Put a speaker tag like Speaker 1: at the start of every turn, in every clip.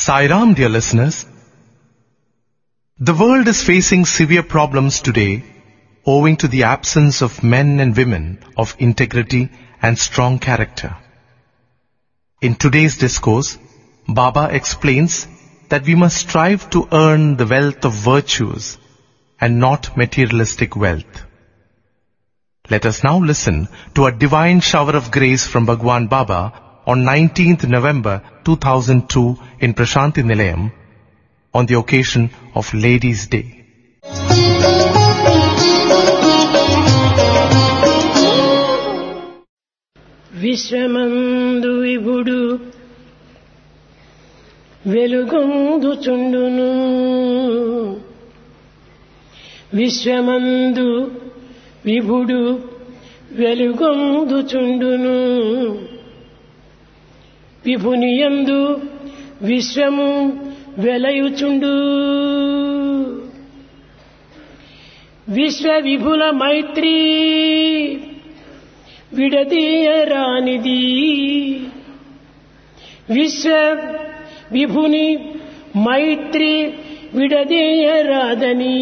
Speaker 1: Sai Ram, dear listeners. The world is facing severe problems today owing to the absence of men and women of integrity and strong character. In today's discourse, Baba explains that we must strive to earn the wealth of virtues and not materialistic wealth. Let us now listen to a divine shower of grace from Bhagwan Baba on 19th November 2002 in Prashanti Nilayam on the occasion of Ladies' Day.
Speaker 2: విశ్వమందు విభుడు వెలుగొందుచుండును విశ్వమందు విభుడు వెలుగొందుచుండును విభునియందు విశ్వము వెలయుచుండు విశ్వ విభుల మైత్రీ విడదీయరానిది విశ్వ విభుని మైత్రి విడదీయరాదని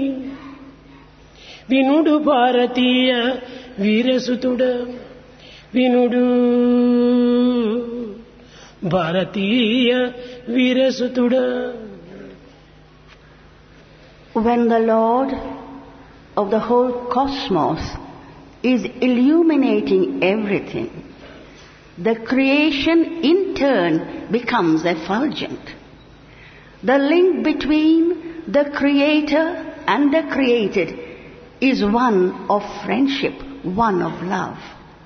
Speaker 2: వినుడు భారతీయ వీరసుతుడ వినుడు భారతీయ వీరసుతుడ.
Speaker 3: When the Lord of the whole cosmos is illuminating everything, the creation in turn becomes effulgent. The link between the Creator and the created is one of friendship, one of love.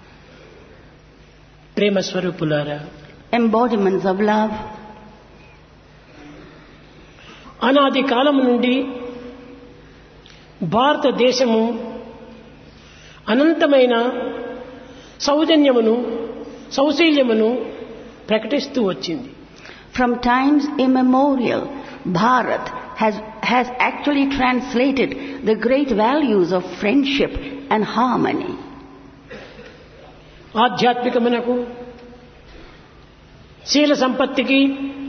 Speaker 2: ప్రేమ స్వరూపులారా,
Speaker 3: embodiments of love.
Speaker 2: అనాది కాలం నుండి భారతదేశము అనంతమైన సౌజన్యమును సౌశీల్యమును ప్రకటిస్తూ వచ్చింది.
Speaker 3: From times immemorial, Bharat has actually translated the great values of friendship and harmony.
Speaker 2: ఆధ్యాత్మికమునకు, శీల సంపత్తికి,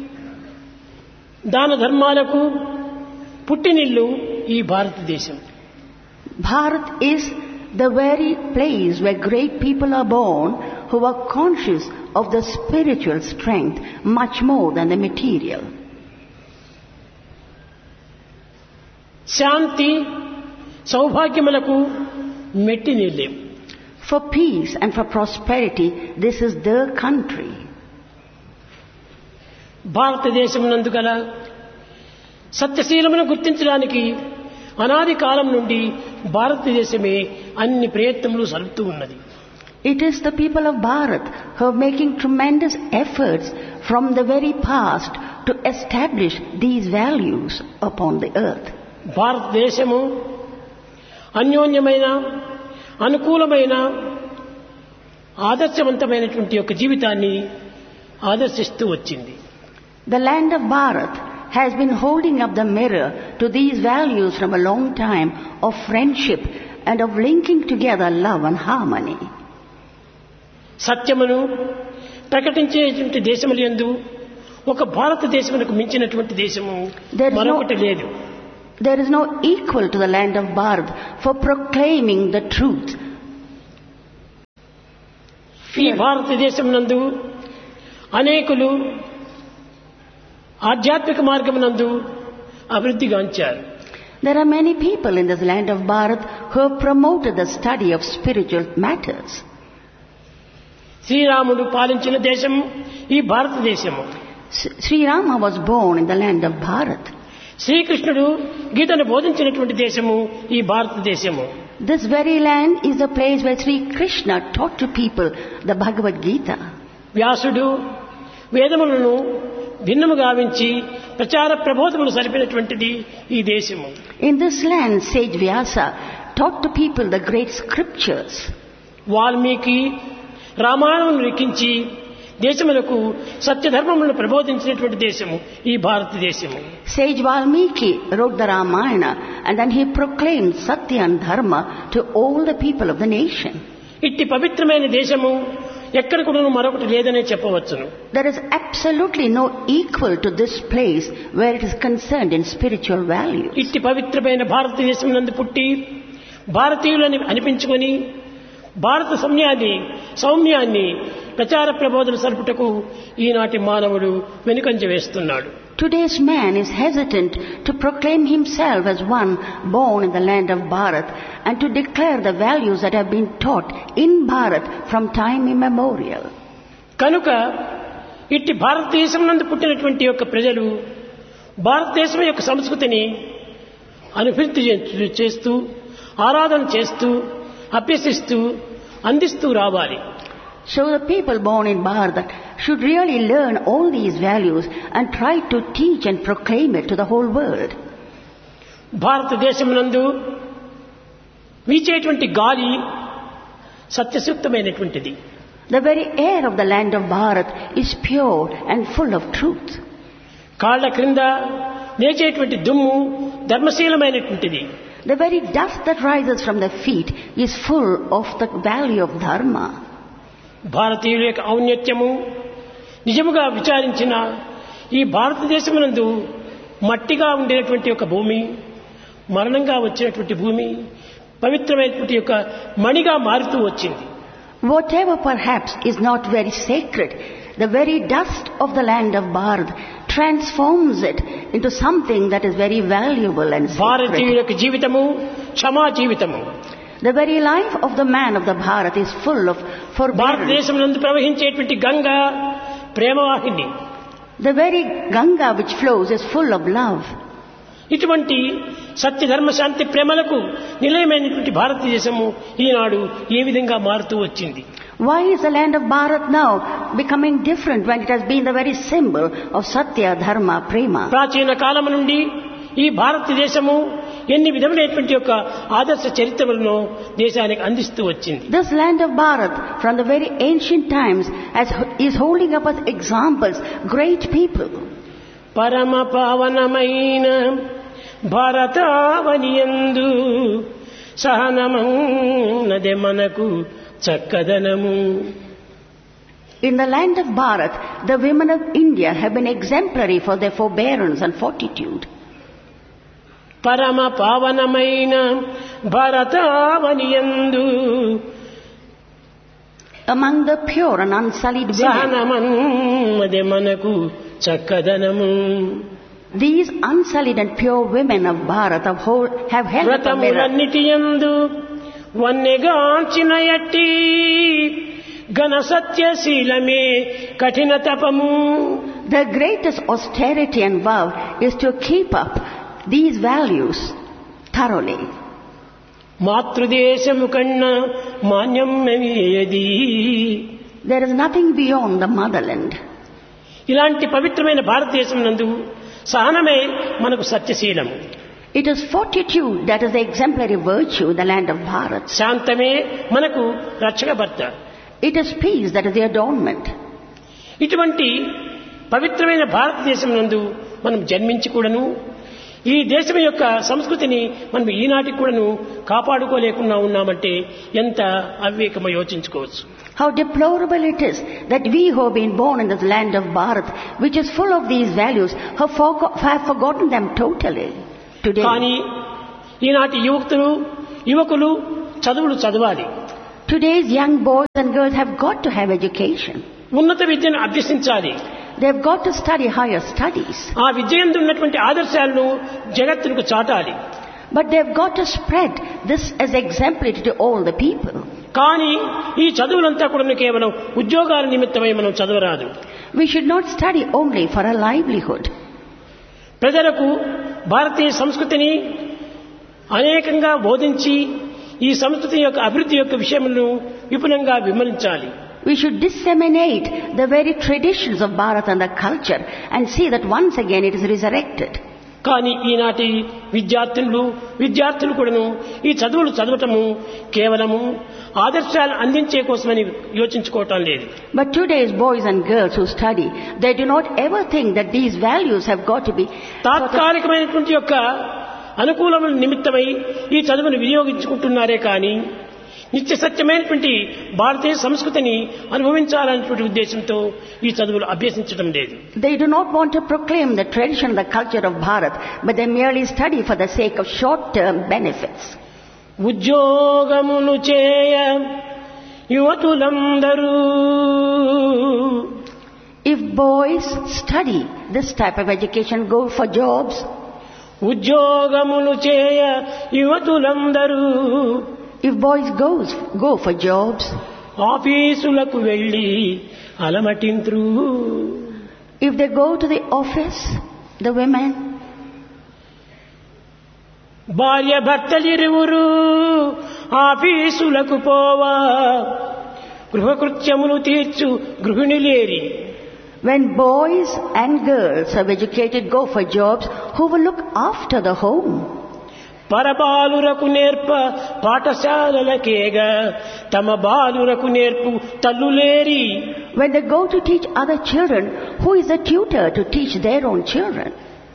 Speaker 2: దాన ధర్మాలకు పుట్టినిల్లు ఈ భారతదేశం.
Speaker 3: Bharat is the very place where great people are born who are conscious of the spiritual strength much more than the material.
Speaker 2: Shanti సౌభాగ్యములకు మెట్టినిల్లేం.
Speaker 3: For peace and for prosperity, this is the country.
Speaker 2: భారతదేశమునందు గల సత్యశీలమును గుర్తించడానికి అనాది కాలం నుండి భారతదేశమే అన్ని ప్రయత్నములు సలుపుతూ ఉన్నది.
Speaker 3: It is the people of Bharat who are making tremendous efforts from the very past to establish these values upon the earth.
Speaker 2: భారతదేశము అన్యోన్యమైన, అనుకూలమైన, ఆదర్శవంతమైనటువంటి ఒక జీవితాన్ని ఆదర్శిస్తూ వచ్చింది.
Speaker 3: The land of Bharat has been holding up the mirror to these values from a long time of friendship and of linking together love and harmony.
Speaker 2: సత్యమును ప్రకటించేటువంటి దేశములందు ఒక భారతదేశమునకు మించినటువంటి దేశము మరొకటి లేదు.
Speaker 3: There is no equal to the land of Bharat for proclaiming the truth.
Speaker 2: ఈ భారతదేశమునందు అనేకులు ఆధ్యాత్మిక మార్గమునందు అభివృద్ధిగాంచారు.
Speaker 3: There are many people in this land of Bharat who have promoted the study of spiritual matters.
Speaker 2: శ్రీరాముడు పాలించిన దేశం ఈ భారతదేశము.
Speaker 3: Sri Rama was born in the land of Bharat.
Speaker 2: శ్రీకృష్ణుడు గీతను బోధించినటువంటి దేశము ఈ భారతదేశము.
Speaker 3: This very land is the place where Sri Krishna taught to people the Bhagavad Gita.
Speaker 2: వ్యాసుడు వేదములను భిన్నము గావించి ప్రచార ప్రబోధములు సరిపినటువంటిది ఈ దేశము.
Speaker 3: In this land, sage Vyasa taught to people the great scriptures.
Speaker 2: Valmiki రామాయణమును లిఖించి దేశములకు సత్యధర్మములను ప్రబోధించినటువంటి దేశము ఈ భారతదేశము.
Speaker 3: Sage Valmiki wrote the Ramayana and then he proclaimed Satya and Dharma to all the people of the nation.
Speaker 2: ఇట్టి పవిత్రమైన దేశము ఎక్కడ కూడా మరొకటి లేదనే చెప్పవచ్చును.
Speaker 3: There is absolutely no equal to this place where it is concerned in spiritual value.
Speaker 2: ఇట్టి పవిత్రమైన భారతదేశం నందు పుట్టి భారతీయులని అనిపించుకొని భారత సౌమ్యాన్ని ప్రచార ప్రబోధన సరుపుటకు ఈనాటి మానవుడు వెనుకంజ వేస్తున్నాడు.
Speaker 3: Today's man is hesitant to proclaim himself as one born in the land of Bharat and to declare the values that have been taught in Bharat from time immemorial.
Speaker 2: కనుక ఇట్టి భారతదేశం నందు పుట్టినటువంటి యొక్క ప్రజలు భారతదేశం యొక్క సంస్కృతిని అనుభూతి చేస్తూ ఆరాధన చేస్తూ అభ్యసిస్తూ అందిస్తూ రావాలి.
Speaker 3: So the people born in Bharat should really learn all these values and try to teach and proclaim it to the whole world.
Speaker 2: భారతదేశం నందు వీచేటువంటి గాలి సత్యసూక్తమైనటువంటిది.
Speaker 3: The very air of the land of Bharat is pure and full of truth.
Speaker 2: కాళ్ల క్రింద లేచేటువంటి దుమ్ము ధర్మశీలమైనటువంటిది.
Speaker 3: The very dust that rises from the feet is full of the value of dharma.
Speaker 2: భారతీయుల యొక్క ఔన్నత్యము నిజముగా విచారించిన ఈ భారతదేశమునందు మట్టిగా ఉండేటువంటి ఒక భూమి మరణంగా వచ్చినటువంటి భూమి పవిత్రమైనటువంటి యొక్క మణిగా మారుతూ వచ్చింది.
Speaker 3: Whatever perhaps is not very sacred, the very dust of the land of Bharat transforms it into something that is very valuable and
Speaker 2: భారతీయుల
Speaker 3: sacred.
Speaker 2: యొక్క జీవితము క్షమా జీవితము.
Speaker 3: The very life of the man of the Bharat is full of forbearance.
Speaker 2: భారతదేశం నందు ప్రవహించేటువంటి Ganga ప్రేమవాహిని.
Speaker 3: The very Ganga which flows is full of love.
Speaker 2: ఇటువంటి సత్య ధర్మ శాంతి ప్రేమలకు నిలయమైనటువంటి భారతదేశము ఈనాడు ఏ విధంగా మారుతూ వచ్చింది?
Speaker 3: Why is the land of Bharat now becoming different when it has been the very symbol of Satya, Dharma, Prema?
Speaker 2: ప్రాచీన కాలం నుండి ఈ భారతదేశము ఎన్ని విధములైనటువంటి యొక్క ఆదర్శ చరిత్రలను దేశానికి అందిస్తూ వచ్చింది.
Speaker 3: This land of Bharat from the very ancient times is holding up as examples great people.
Speaker 2: పరమ పావనమైన భారతావనియందు సహనమన్నదే మనకు చక్కదనము.
Speaker 3: In the land of Bharat, the women of India have been exemplary for their forbearance and fortitude.
Speaker 2: పరమ పావనమైన భారతావనియందు
Speaker 3: Among the pure and unsullied women,
Speaker 2: సహనమన్నదే మనకు చక్కదనము.
Speaker 3: these unsullied and pure women of Bharat have held up a mirror.
Speaker 2: వ్రతములన్నిటియందు వన్నెగాంచిన ఎట్టి ఘన సత్యశీలమే కఠిన తపము.
Speaker 3: The greatest austerity and vow is to keep up these values thoroughly.
Speaker 2: మాతృదేశము కన్నా మాన్యం ఏది?
Speaker 3: There is nothing beyond the motherland.
Speaker 2: ఇలాంటి పవిత్రమైన భారతదేశం నందు సహనమే మనకు సత్యశీలము.
Speaker 3: It is fortitude that is the exemplary virtue in the land of Bharat.
Speaker 2: శాంతమే మనకు రక్షక భర్త.
Speaker 3: It is peace that is the adornment.
Speaker 2: ఇటువంటి పవిత్రమైన భారతదేశం నందు మనం జన్మించి కూడాను ఈ దేశం యొక్క సంస్కృతిని మనం ఈనాటికి కూడాను కాపాడుకోలేకుండా ఉన్నామంటే ఎంత అవివేకమో యోచించుకోవచ్చు.
Speaker 3: How deplorable it is that we who have been born in this land of Bharat, which is full of these values, have forgotten them totally today.
Speaker 2: కానీ ఈనాటి యువకులు చదువులు చదవాలి.
Speaker 3: Today's young boys and girls have got to have education.
Speaker 2: ఉన్నత విద్యను అభ్యసించాలి.
Speaker 3: They have got to study higher studies.
Speaker 2: ఆ విద్యందు ఉన్నటువంటి ఆదర్శాలను జగత్తుకు చాటాలి.
Speaker 3: But they have got to spread this as exemplary to all the people.
Speaker 2: కానీ ఈ చదువులంతా కూడా కేవలం ఉద్యోగాల నిమిత్తమై మనం చదవరాదు.
Speaker 3: We should not study only for a livelihood.
Speaker 2: ప్రజలకు భారతీయ సంస్కృతిని అనేకంగా బోధించి ఈ సంస్కృతి యొక్క అభివృద్ధి యొక్క విషయములను విపులంగా విమర్శించాలి.
Speaker 3: We should disseminate the very traditions of Bharat and the culture and see that once again it is resurrected.
Speaker 2: కానీ ఈనాటి విద్యార్థులు కూడాను ఈ చదువులు చదవటము కేవలము ఆదర్శాలు అందించే కోసమని యోచించుకోవటం లేదు.
Speaker 3: But today's boys and girls who study, they do not ever think that these values have got to be
Speaker 2: తాత్కాలికమైనటువంటి యొక్క అనుకూలమైన నిమిత్తమై ఈ చదువును వినియోగించుకుంటున్నారే కానీ నిత్య సత్యమైనటువంటి భారతీయ సంస్కృతిని అనుభవించాలనేటువంటి ఉద్దేశంతో ఈ చదువులు అభ్యసించడం లేదు.
Speaker 3: They do not want to proclaim the tradition, the culture of Bharat, but they merely study for the sake of short-term benefits.
Speaker 2: ఉద్యోగమును చేయ యువతులందరూ.
Speaker 3: If boys study this type of education, go for jobs.
Speaker 2: ఉద్యోగమును చేయ యువతులందరూ.
Speaker 3: If boys go for jobs.
Speaker 2: ఆఫీసులకు వెళ్ళి అలమటింత్రు.
Speaker 3: If they go to the office, the women.
Speaker 2: భార్య భర్తలిరువురు ఆఫీసులకు పోవా గృహకృత్యములు తీర్చు గృహిణులేరి.
Speaker 3: When boys and girls of educated go for jobs, who will look after the home?
Speaker 2: పరబాలురకు నేర్ప పాఠశాలలకేగా తమ బాలురకు నేర్పు తల్లులేరి.
Speaker 3: When they go to teach other children, who is the tutor to teach their own children?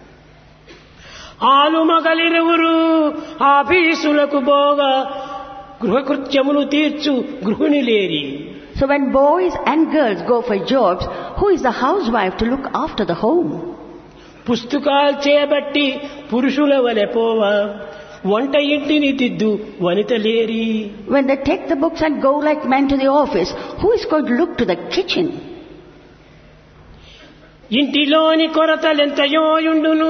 Speaker 2: ఆలు మగలిరువురు ఆఫీసులకు పోగా గృహకృత్యములు తీర్చు గృహిణులేరి.
Speaker 3: So when boys and girls go for jobs, who is the housewife to look after the home?
Speaker 2: పుస్తకాలు చేపట్టి పురుషుల వలె పోవా వంట ఇంటిని దిద్దు వనితలేరి.
Speaker 3: When they take the books and go like men to the office, who is going to look to the kitchen?
Speaker 2: ఇంటిలోని కొరతలెంతయో యుండును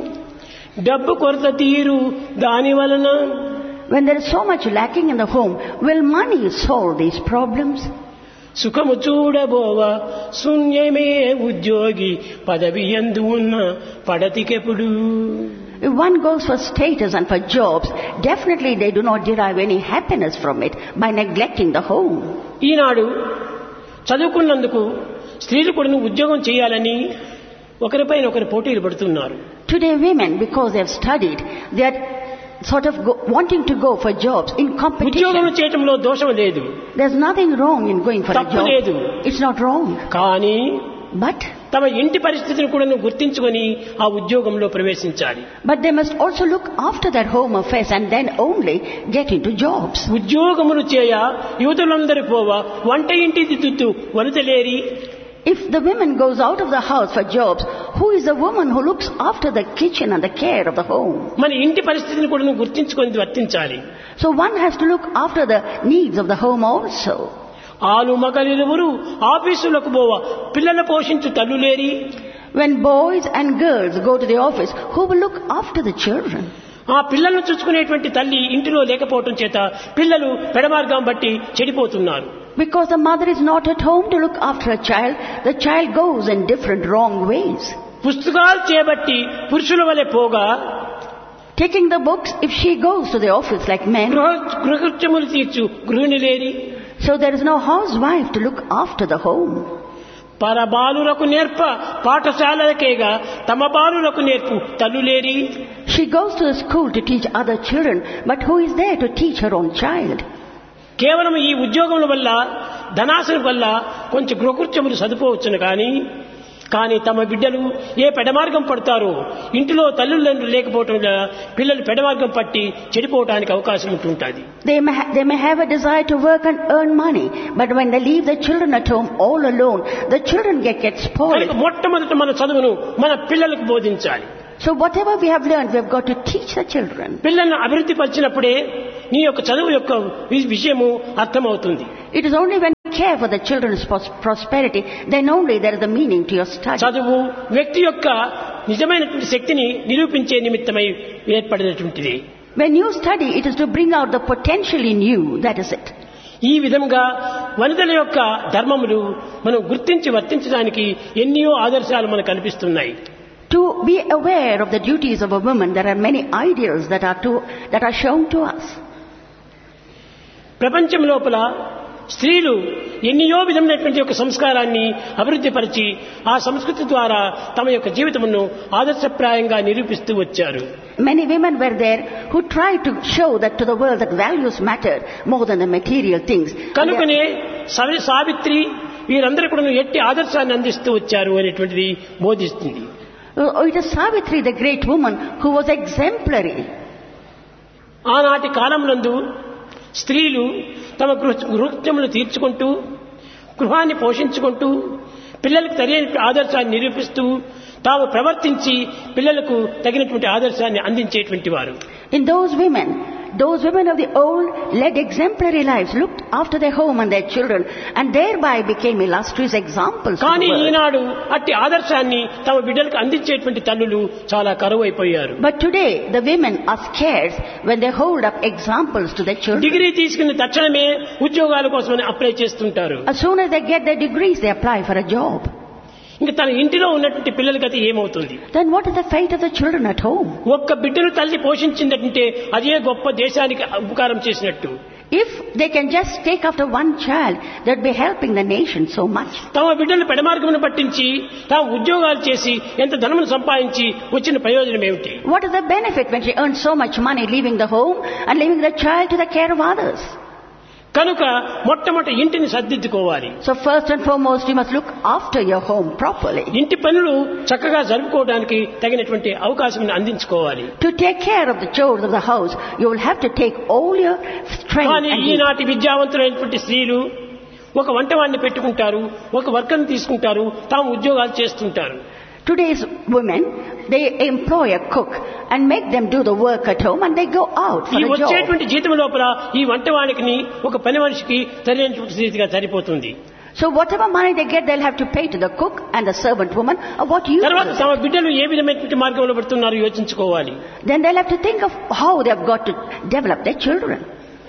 Speaker 2: డబ్బు కొరత తీరు దాని వలన.
Speaker 3: When there is so much lacking in the home, will money solve these problems?
Speaker 2: సుఖము చూడబోవా శూన్యమే ఉద్యోగి పదవి యందు ఉన్న పడతికెప్పుడు.
Speaker 3: If one goes for status and for jobs, definitely they do not derive any happiness from it by neglecting the home.
Speaker 2: ఈనాడు చదువుకున్నందుకు స్త్రీలు కూడా ఉద్యోగం చేయాలని ఒకరిపైన ఒకరు పోటీలు పడుతున్నారు.
Speaker 3: Today women, because they have studied, they are sort of wanting to go for jobs in competition.
Speaker 2: ఉద్యోగం చేయటంలో దోషం లేదు.
Speaker 3: There's nothing wrong in going for a
Speaker 2: తప్పు
Speaker 3: job.
Speaker 2: లేదు.
Speaker 3: It's not wrong.
Speaker 2: కానీ
Speaker 3: But
Speaker 2: తమ ఇంటి పరిస్థితిని కూడా గుర్తించుకొని ఆ ఉద్యోగంలో ప్రవేశించాలి.
Speaker 3: they must also look after their home affairs and then only get into jobs.
Speaker 2: ఉద్యోగములు చేయ యువతులందరూ పోవా వంట ఇంటి దిద్దు వనితలేరి.
Speaker 3: If the women goes out of the house for jobs, who is the woman who looks after the kitchen and the care of the home?
Speaker 2: మన ఇంటి పరిస్థితిని కూడా గుర్తించుకొని వర్తించాలి.
Speaker 3: So one has to look after the needs of the home also.
Speaker 2: ఆలు మగలిరువురు ఆఫీసులకు పోవా పిల్లల పోషించు తల్లులేరి.
Speaker 3: When boys and girls go to the office, who will look after the children?
Speaker 2: ఆ పిల్లలను చూసుకునేటువంటి తల్లి ఇంటిలో లేకపోవటం చేత పిల్లలు పెడమార్గం బట్టి చెడిపోతున్నారు.
Speaker 3: Because the mother is not at home to look after a child, the child goes in different wrong ways.
Speaker 2: పుస్తకాలు చేపట్టి పురుషుల వలె పోగా
Speaker 3: Taking the books, if she goes to the office like men,
Speaker 2: గృహకృత్యములు తీర్చు గృహిణులేరి.
Speaker 3: so there is no housewife to look after the home.
Speaker 2: పరబాలులకు నేర్ప పాఠశాలలకేగా తమ బాలులకు నేర్పు తల్లులేరి.
Speaker 3: She goes to the school to teach other children, but who is there to teach her own child?
Speaker 2: కేవలం ఈ ఉద్యోగముల వల్ల ధనాశల వల్ల కొంచెం గృహకృత్యములు సదుపోవచ్చును కానీ తమ బిడ్డలు ఏ పెడమార్గం పడతారో ఇంటిలో తల్లులండ్రులు లేకపోవటం వల్ల పిల్లలు పెడమార్గం పట్టి చెడిపోవడానికి అవకాశం ఉంటుంటుంది.
Speaker 3: They may have a desire to work and earn money, but when they leave the children at home all alone, the children get spoiled.
Speaker 2: మొట్టమొదట మన చదువును మన పిల్లలకు బోధించాలి.
Speaker 3: So whatever we have learned, we have got to teach the children.
Speaker 2: పిల్లలను అభివృద్ధి పరిచినప్పుడే నీ యొక్క చదువు యొక్క విషయము అర్థమవుతుంది.
Speaker 3: It is only when you care for the children's prosperity, then only there is a meaning to your study.
Speaker 2: చదువు వ్యక్తి యొక్క నిజమైనటువంటి శక్తిని నిరూపించే నిమిత్తమై ఏర్పడినటువంటిది.
Speaker 3: When you study, it is to bring out the potential in you. That is it.
Speaker 2: ఈ విధంగా వనితల యొక్క ధర్మములు మనం గుర్తించి వర్తించడానికి ఎన్నో ఆదర్శాలు మనకు కనిపిస్తున్నాయి.
Speaker 3: To be aware of the duties of a woman, there are many ideals that are shown to us.
Speaker 2: ప్రపంచం లోపల స్త్రీలు ఎన్నో విధమైనటువంటి ఒక సంస్కారాన్ని అభివృద్ధి పరిచి ఆ సంస్కృతి ద్వారా తమ యొక్క జీవితమును ఆదర్శప్రాయంగా నిరూపిస్తూ వచ్చారు.
Speaker 3: Many women were there who tried to show that to the world that values mattered more than the material things.
Speaker 2: కనుకనే సావిత్రి వీరందరూ కూడా ఎట్టి ఆదర్శాన్ని అందిస్తూ వచ్చారు అనేటువంటిది బోధిస్తుంది.
Speaker 3: It is Savitri, the great woman, who was exemplary.
Speaker 2: ఆనాటి కాలంలో స్త్రీలు తమ గృహత్యములు తీర్చుకుంటూ గృహాన్ని పోషించుకుంటూ పిల్లలకు సరైన ఆదర్శాన్ని నిరూపిస్తూ తాము ప్రవర్తించి పిల్లలకు తగినటువంటి ఆదర్శాన్ని అందించేటువంటి వారు.
Speaker 3: In those women of the old led exemplary lives, looked after their home and their children, and thereby became illustrious examples.
Speaker 2: కానీ ఈనాడు అట్టి ఆదర్శాన్ని తమ బిడ్డలకు అందించేటువంటి తల్లులు చాలా కరువైపోయారు.
Speaker 3: But today the women are scarce when they hold up examples to their children.
Speaker 2: Degree తీసుకున్న తక్షణమే ఉద్యోగాల కోసమని అప్లై చేస్తుంటారు.
Speaker 3: As soon as they get their degrees, they apply for a job.
Speaker 2: ఇంకా తన ఇంటిలో ఉన్నటువంటి పిల్లల గతి ఏమవుతుంది?
Speaker 3: Then what is the fate of the children at home?
Speaker 2: ఒక్క బిడ్డను తల్లి పోషించిందంటే అదే గొప్ప దేశానికి ఉపకారం చేసినట్టు.
Speaker 3: If they can just take after one child, that would be helping the nation so much.
Speaker 2: తమ బిడ్డలు పెడమార్గమును పట్టించి తాము ఉద్యోగాలు చేసి ఎంత ధనమును సంపాదించి వచ్చిన ప్రయోజనం ఏమిటి?
Speaker 3: What is the benefit when she earns so much money leaving the home and leaving the child to the care of others?
Speaker 2: కనుక మొట్టమొదటి ఇంటిని సర్దిద్దుకోవాలి.
Speaker 3: So first and foremost, you must look after your home properly.
Speaker 2: ఇంటి పనులు చక్కగా జరుపుకోవడానికి తగినటువంటి అవకాశం అందించుకోవాలి.
Speaker 3: To take care of the chores of the house, you will have to take all your strength.
Speaker 2: కానీ ఈనాటి విద్యావంతులైనటువంటి స్త్రీలు ఒక వంటవాడిని పెట్టుకుంటారు, ఒక వర్కర్ని తీసుకుంటారు, తాము ఉద్యోగాలు చేస్తుంటారు.
Speaker 3: Today's women, they employ a cook and make them do the work at home and they go out for
Speaker 2: ఈ
Speaker 3: a job.
Speaker 2: వచ్చేటువంటి జీతం లోపల ఈ వంటవాడికి ఒక పని మనిషికి సరైనటువంటి స్థితిగా సరిపోతుంది.
Speaker 3: So whatever money they get, they'll have to pay to the cook and the servant woman of what you
Speaker 2: తర్వాత తమ బిడ్డలు ఏ విధమైనటువంటి మార్గంలో పడుతున్నారో యోచించుకోవాలి.
Speaker 3: Then they'll have to think of how they have got to develop their children.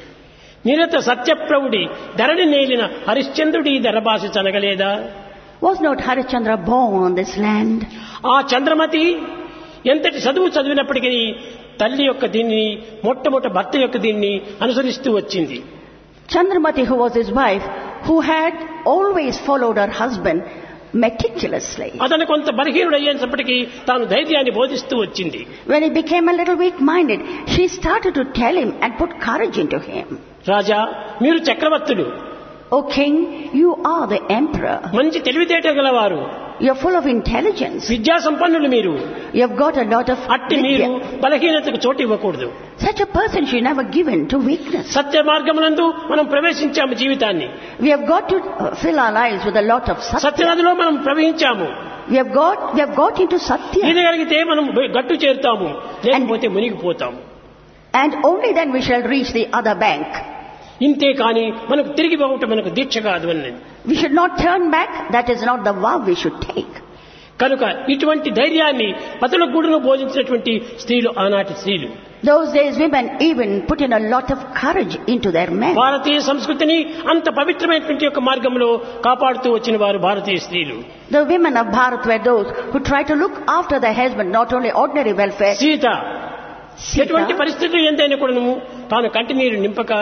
Speaker 2: నిరత సత్యప్రవుడి Dharani నేలిన హరిశ్చంద్రుడి ధరభాష చనగలేదా?
Speaker 3: Was not Harishchandra born on this land?
Speaker 2: ఆ చంద్రమతి ఎంతటి చదివినప్పటికీ తల్లి యొక్క దీన్ని మొట్టమొదటి భర్త యొక్క దీన్ని అనుసరిస్తూ వచ్చింది.
Speaker 3: Chandramati, who was his wife, who had always followed her husband meticulously.
Speaker 2: అతను కొంత బలహీనుడు అయ్యేటప్పటికీ తాను ధైర్యాన్ని బోధిస్తూ వచ్చింది.
Speaker 3: When he became a little weak-minded, she started to tell him and put courage into him.
Speaker 2: రాజా, మీరు చక్రవర్తులు.
Speaker 3: O king, you are the emperor.
Speaker 2: మంచి తెలివితేటలు గలవారు.
Speaker 3: You're full of intelligence.
Speaker 2: విద్యా సంపన్నులు మీరు.
Speaker 3: You have got a lot of
Speaker 2: అట్టి మీరు బలహీనతకు చోటు ఇవ్వకూడదు.
Speaker 3: Such a person should never give in to weakness.
Speaker 2: సత్య మార్గమునందు మనం ప్రవేశించాము జీవితాన్ని.
Speaker 3: We have got to fill our lives with a lot of satya.
Speaker 2: సత్యనదిలో మనం ప్రవహించాము.
Speaker 3: We have got into satya.
Speaker 2: ఈదగలిగితే మనం గట్టు చేరుతాము, లేకపోతే మునిగిపోతాము.
Speaker 3: And only then we shall reach the other bank.
Speaker 2: ఇంతే కానీ మనకు తిరిగి పోవటం మనకు దీక్ష కాదు అన్నది.
Speaker 3: We should not turn back. That is not the vow we should take.
Speaker 2: కనుక ఇటువంటి ధైర్యాన్ని పతుల గూడును బోధించినటువంటి స్త్రీలు ఆనాటి స్త్రీలు.
Speaker 3: Those days women even put in a lot of courage into their men.
Speaker 2: భారతీయ సంస్కృతిని అంత పవిత్రమైనటువంటి యొక్క మార్గంలో కాపాడుతూ వచ్చిన వారు భారతీయ స్త్రీలు.
Speaker 3: The women of Bharat were those who tried to look after their husband, not only ordinary welfare.
Speaker 2: Sita ఎటువంటి పరిస్థితులు ఎంతైనా కూడాను తాను కంటినీరు నింపక,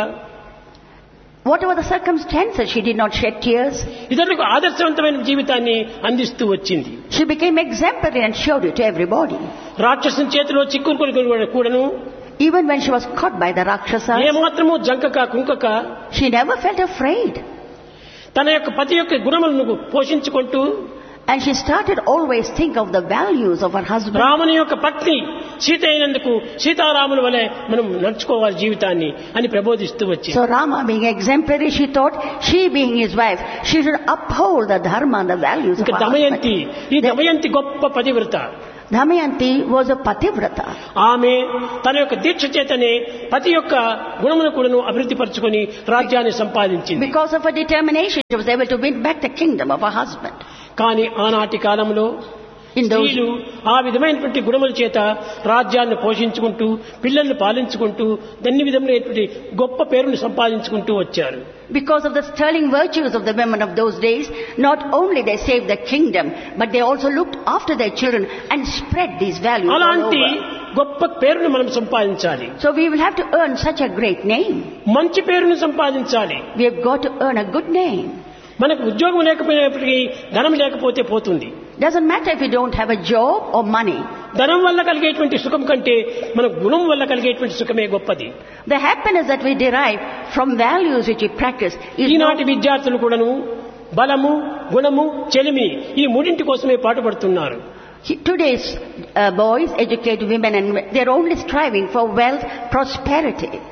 Speaker 3: whatever the circumstances, she did not shed tears.
Speaker 2: ఇతరులకు ఆదర్శవంతమైన జీవితాన్ని అందిస్తూ వచ్చింది.
Speaker 3: She became exemplary and showed it to everybody.
Speaker 2: రాక్షసుని చేతిలో చిక్కుకుని కూడాను
Speaker 3: Even when she was caught by the Rakshasas,
Speaker 2: ఏమాత్రము జంకక కుంకక,
Speaker 3: she never felt afraid.
Speaker 2: తన యొక్క పతి యొక్క గుణములను పోషించుకుంటూ,
Speaker 3: And she started always think of the values of her husband.
Speaker 2: రాముని యొక్క పత్ని సీత అయినందుకు సీతారాముల వలె మనం నడుచుకోవాలి జీవితాన్ని అని ప్రబోధిస్తూ వచ్చింది.
Speaker 3: So Rama being exemplary, she thought, she being his wife, she should uphold the dharma and the values of her
Speaker 2: Damayanti,
Speaker 3: husband.
Speaker 2: ఈ దమయంతి గొప్ప పతివ్రత.
Speaker 3: Damayanti was a pativrata.
Speaker 2: ఆమె తన యొక్క దీక్ష చేతనే పతి యొక్క గుణమును కూడాను అభివృద్ధి పరచుకొని రాజ్యాన్ని సంపాదించింది.
Speaker 3: Because of her determination, she was able to win back the kingdom of her husband.
Speaker 2: కానీ ఆనాటి కాలంలో స్త్రీలు ఆ విధమైనటువంటి గుణముల చేత రాజ్యాన్ని పోషించుకుంటూ పిల్లల్ని పాలించుకుంటూ అన్ని విధములైనటువంటి గొప్ప పేరును సంపాదించుకుంటూ వచ్చారు.
Speaker 3: Because of the sterling virtues of the women of those days, not only they saved the kingdom, but they also looked after their children and spread these values all
Speaker 2: అలాంటి
Speaker 3: over.
Speaker 2: గొప్ప పేరును మనం సంపాదించాలి.
Speaker 3: So we will have to earn such a great name.
Speaker 2: మంచి పేరును సంపాదించాలి.
Speaker 3: We have got to earn a good name.
Speaker 2: మనకు ఉద్యోగం లేకపోయినప్పటికీ ధనం లేకపోతే పోతుంది.
Speaker 3: Doesn't matter if you don't have a job or money.
Speaker 2: ధనం వల్ల కలిగేటువంటి సుఖం కంటే మన గుణం వల్ల కలిగేటువంటి సుఖమే గొప్పది.
Speaker 3: The happiness that we derive from values which we practice is
Speaker 2: ఈనాటి విద్యార్థులు కూడాను బలము, గుణము, చెలిమి ఈ మూడింటి కోసమే పాటుపడుతున్నారు.
Speaker 3: Today's boys, educated women, and they're only striving for wealth, prosperity.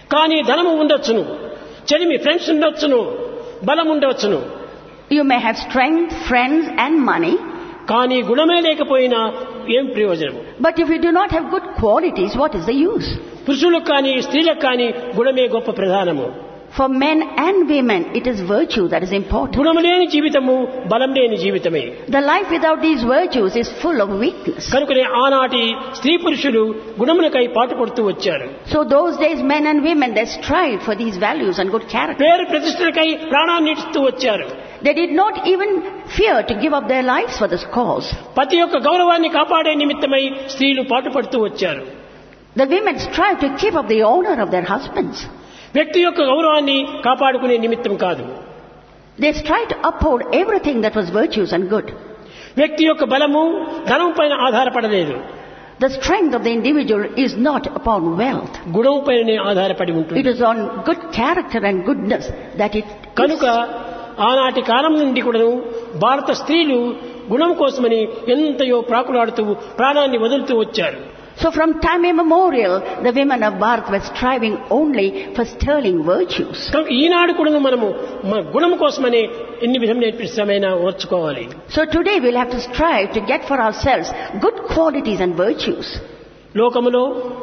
Speaker 2: కానీ ధనము ఉండొచ్చును, చెలిమి ఫ్రెండ్స్ ఉండొచ్చును, బలం ఉండవచ్చును.
Speaker 3: You may have strength, friends and money.
Speaker 2: కానీ గుణమే లేకపోయినా ఏం ప్రయోజనము?
Speaker 3: But if you do not have good qualities, what is the use?
Speaker 2: పురుషులకు కానీ స్త్రీలకు కానీ గుణమే గొప్ప ప్రధానము.
Speaker 3: For men and women, it is virtue that is important.
Speaker 2: గుణము లేని జీవితము బలం లేని జీవితమే.
Speaker 3: The life without these virtues is full of weakness.
Speaker 2: కనుకనే ఆనాటి స్త్రీ పురుషులు గుణములకై పాటుపడుతూ వచ్చారు.
Speaker 3: So those days, men and women, they strive for these values and good character.
Speaker 2: పేరు ప్రతిష్టలకై ప్రాణాన్ని ఇస్తూ వచ్చారు.
Speaker 3: They did not even fear to give up their lives for this cause.
Speaker 2: పతి యొక్క గౌరవాన్ని కాపాడే నిమిత్తమై స్త్రీలు పాటుపడుతూ వచ్చారు.
Speaker 3: The women strive to keep up the honor of their husbands.
Speaker 2: వ్యక్తి యొక్క గౌరవాన్ని కాపాడుకునే నిమిత్తం కాదు.
Speaker 3: They strive to uphold everything that was virtues and good.
Speaker 2: వ్యక్తి యొక్క బలము ధనం పైన ఆధారపడలేదు.
Speaker 3: The strength of the individual is not upon wealth.
Speaker 2: గుణం పైనే ఆధారపడి ఉంటుంది.
Speaker 3: It is on good character and goodness that it
Speaker 2: కనుక ఆనాటి కాలం నుండి కూడాను భారత స్త్రీలు గుణం కోసమని ఎంతయో ప్రాకులాడుతూ ప్రాణాన్ని వదులుతూ వచ్చారు.
Speaker 3: So from time immemorial, the women of Bharat were striving only for sterling virtues.
Speaker 2: కనుక ఈనాడు కూడాను మనము మన గుణం కోసమని ఎన్ని విధమైన శ్రమైనా ఓర్చుకోవాలి.
Speaker 3: So today we'll have to strive to get for ourselves good qualities and virtues.
Speaker 2: లోకములో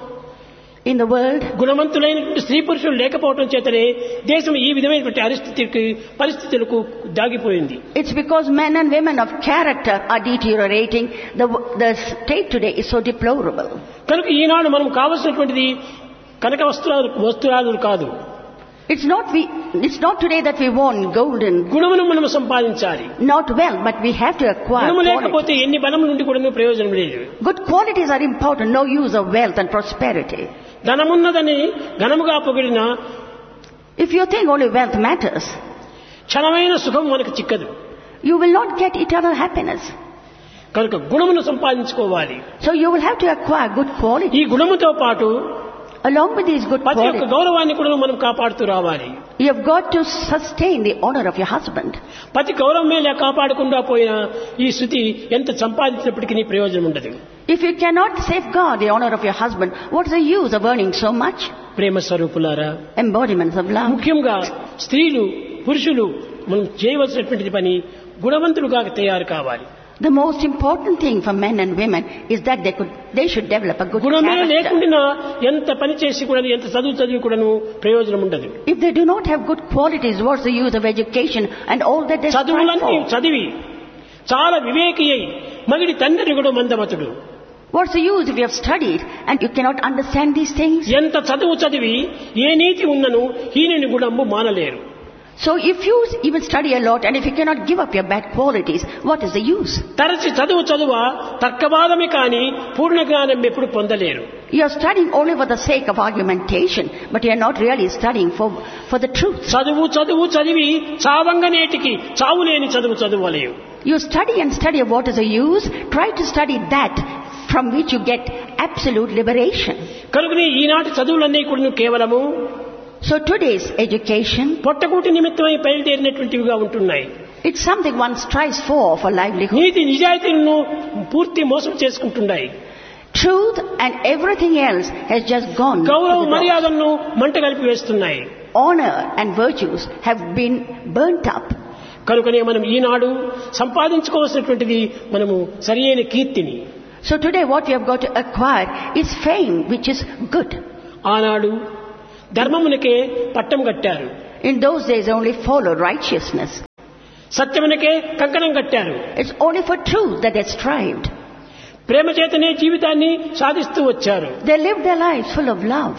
Speaker 3: In the world,
Speaker 2: గుణవంతులైనటువంటి స్త్రీ పురుషులు లేకపోవడం చేతనే దేశం ఈ విధమైనటువంటి పరిస్థితులకు దాగిపోయింది.
Speaker 3: it's because men and women of character are deteriorating. The state today is so deplorable.
Speaker 2: కనుక ఈనాడు మనం కావలసినటువంటిది కనక వస్తువులు కాదు.
Speaker 3: It's not today that we want golden,
Speaker 2: గుణమును మనం సంపాదించాలి.
Speaker 3: not wealth, but we have to acquire
Speaker 2: గుణము
Speaker 3: quality.
Speaker 2: లేకపోతే ఎన్ని బలం నుండి కూడా ప్రయోజనం లేదు.
Speaker 3: Good qualities are important. No use of wealth and prosperity.
Speaker 2: ధనమున్నదని ఘనముగా పొగిడిన
Speaker 3: If you think only wealth matters,
Speaker 2: క్షణమైన సుఖం మనకు చిక్కదు.
Speaker 3: you will not get eternal happiness.
Speaker 2: కనుక గుణమును సంపాదించుకోవాలి.
Speaker 3: So you will have to acquire good quality.
Speaker 2: ఈ గుణముతో పాటు
Speaker 3: Along with these good
Speaker 2: పతి యొక్క
Speaker 3: qualities,
Speaker 2: గౌరవాన్ని కూడా మనం కాపాడుతూ రావాలి.
Speaker 3: you have got to sustain the honor of your husband.
Speaker 2: పతి గౌరవమే కాపాడకుండా పోయినా ఈ స్థితి ఎంత సంపాదించినప్పటికీ ప్రయోజనం ఉండదు.
Speaker 3: If you cannot safeguard the honor of your husband, what's the use of earning so much?
Speaker 2: ప్రేమ స్వరూపులారా,
Speaker 3: Embodiments of love.
Speaker 2: ముఖ్యంగా స్త్రీలు పురుషులు మనం చేయవలసినటువంటి పని గుణవంతులుగా తయారు కావాలి.
Speaker 3: The most important thing for men and women is that they should develop a good
Speaker 2: గుణమే
Speaker 3: character.
Speaker 2: లేకుండా ఎంత పని చేసి కూడా ఎంత చదివి కూడాను ప్రయోజనం ఉండదు.
Speaker 3: If they do not have good qualities, what's the use of education and all that they strive
Speaker 2: చదువులన్నీ
Speaker 3: for?
Speaker 2: చదివి చాలా వివేకి అయి మగిడి తండ్రి కూడా మందమతుడు.
Speaker 3: What's the use if you have studied and you cannot understand these things?
Speaker 2: ఎంత చదువు చదివి ఏ నీతి ఉన్నను హీనుని గుణము మానలేరు.
Speaker 3: So if you even study a lot and if you cannot give up your bad qualities, what is the use?
Speaker 2: తరచి చదువ తర్కవాదమే కానీ పూర్ణ జ్ఞానం ఎప్పుడు పొందలేరు.
Speaker 3: You are studying only for the sake of argumentation, but you are not really studying for the truth.
Speaker 2: చదివి చావంగనేటికి చావులేని చదువులేవు.
Speaker 3: You study and study of what is the use. Try to study that from which you get absolute liberation.
Speaker 2: కనుకనే ఈనాటి చదువులన్నీ కూడా కేవలము
Speaker 3: So today's education,
Speaker 2: పొట్టకూటి నిమిత్తమై బయలుదేరినటువంటివిగా ఉంటున్నాయి.
Speaker 3: it's something one strives for livelihood.
Speaker 2: నీతి నిజాయితీలను పూర్తి మోసం చేసుకుంటున్నాయి.
Speaker 3: Truth and everything else has just gone.
Speaker 2: గౌరవ
Speaker 3: to the dogs.
Speaker 2: మర్యాదలను మంట కలిపి వేస్తున్నాయి.
Speaker 3: Honor and virtues have been burnt up.
Speaker 2: కనుకనే మనం ఈనాడు సంపాదించుకోవాల్సినటువంటిది మనము సరియైన కీర్తిని.
Speaker 3: So today what we have got to acquire is fame, which is good.
Speaker 2: ఆనాడు ధర్మమునకే పట్టం కట్టారు.
Speaker 3: In those days they only followed righteousness.
Speaker 2: సత్యమునకే కంకణం కట్టారు.
Speaker 3: It's only for truth that they strived.
Speaker 2: ప్రేమ చేతనే జీవితాన్ని సాధిస్తూ వచ్చారు.
Speaker 3: They lived their lives full of love.